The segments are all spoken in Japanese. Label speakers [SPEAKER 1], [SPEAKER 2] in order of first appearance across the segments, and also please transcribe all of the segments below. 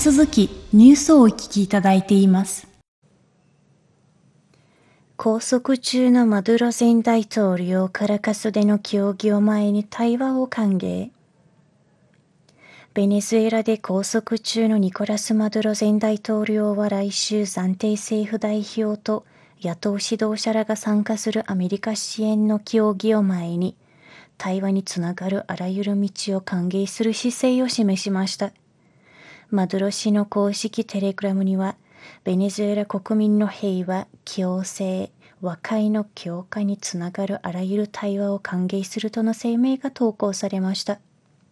[SPEAKER 1] 続きニュースをお聞きいただいています。
[SPEAKER 2] 拘束中のマドゥロ前大統領カラカスでの協議を前に対話を歓迎。ベネズエラで拘束中のニコラス・マドゥロ前大統領は来週暫定政府代表と野党指導者らが参加するアメリカ支援の協議を前に対話につながるあらゆる道を歓迎する姿勢を示しました。マドゥロ氏の公式テレグラムには、ベネズエラ国民の平和、共生、和解の強化につながるあらゆる対話を歓迎するとの声明が投稿されました。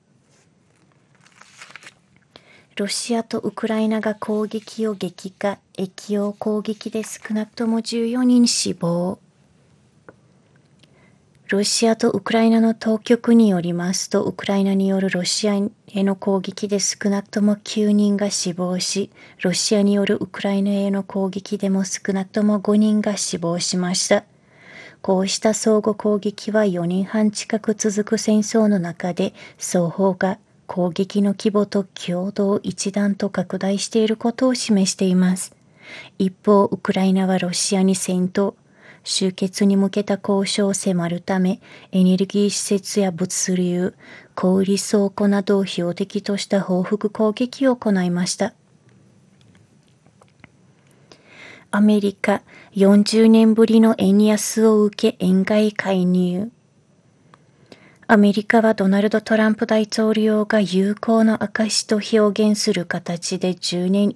[SPEAKER 2] ロシアとウクライナが攻撃を激化、液揚攻撃で少なくとも14人死亡。ロシアとウクライナの当局によりますと、ウクライナによるロシアへの攻撃で少なくとも9人が死亡し、ロシアによるウクライナへの攻撃でも少なくとも5人が死亡しました。こうした相互攻撃は4年半近く続く戦争の中で、双方が攻撃の規模と強度を一段と拡大していることを示しています。一方、ウクライナはロシアに戦闘終結に向けた交渉を迫るため、エネルギー施設や物流、小売倉庫などを標的とした報復攻撃を行いました。アメリカ、40年ぶりの円安を受け円買い介入。アメリカはドナルド・トランプ大統領が友好の証と表現する形で10年